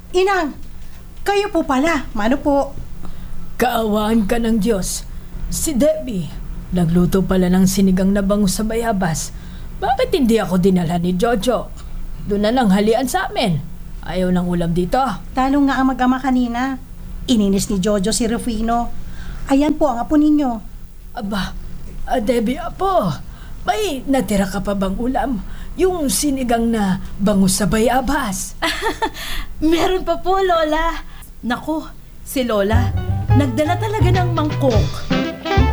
Inang, kayo po pala. Mano po? Kaawaan ka ng Diyos. Si Debbie, nagluto pala ng sinigang na bangus sa bayabas. Bakit hindi ako dinala ni Jojo? Doon na lang halian sa amin. Ayaw ng ulam dito. Talo nga ang mag-ama kanina. Ininis ni Jojo si Rufino. Ayan po ang apo ninyo. Aba, Debbie apo, may natira ka pa bang ulam? Yung sinigang na bangus sa bayabas. Meron pa po, Lola. Naku, si Lola, nagdala talaga ng mangkok.